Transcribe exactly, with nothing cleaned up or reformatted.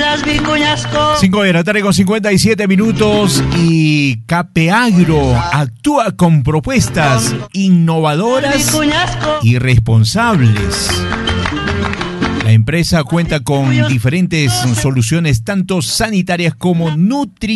las vicuñas con... cinco de la tarde con cincuenta y siete minutos y Capeagro actúa con propuestas innovadoras y responsables. La empresa cuenta con diferentes soluciones tanto sanitarias como nutricionales